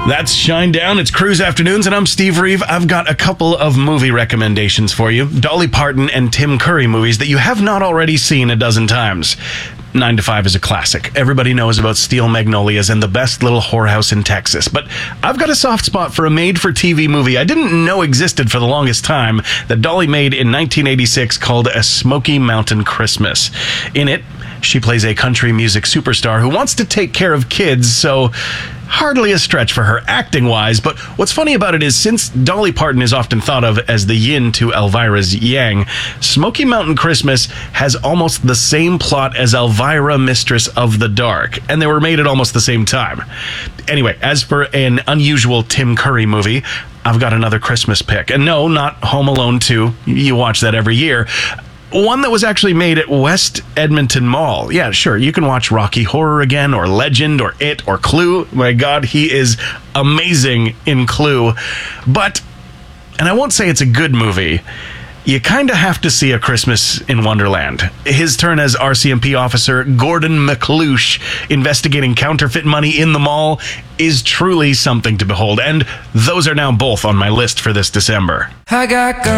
That's Shinedown. It's Cruise Afternoons, and I'm Steve Reeve. I've got a couple of movie recommendations for you. Dolly Parton and Tim Curry movies that you have not already seen a dozen times. 9 to 5 is a classic. Everybody knows about Steel Magnolias and The Best Little Whorehouse in Texas. But I've got a soft spot for a made-for-TV movie I didn't know existed for the longest time that Dolly made in 1986 called A Smoky Mountain Christmas. In it, she plays a country music superstar who wants to take care of kids, so hardly a stretch for her acting-wise. But what's funny about it is, since Dolly Parton is often thought of as the yin to Elvira's yang, Smoky Mountain Christmas has almost the same plot as Elvira, Mistress of the Dark, and they were made at almost the same time. Anyway, as for an unusual Tim Curry movie, I've got another Christmas pick. And no, not Home Alone 2. You watch that every year. One that was actually made at West Edmonton Mall. Yeah, sure, you can watch Rocky Horror again, or Legend, or It, or Clue. My God, he is amazing in Clue. But, and I won't say it's a good movie, you kind of have to see A Christmas in Wonderland. His turn as RCMP officer Gordon McLeish investigating counterfeit money in the mall is truly something to behold. And those are now both on my list for this December. I got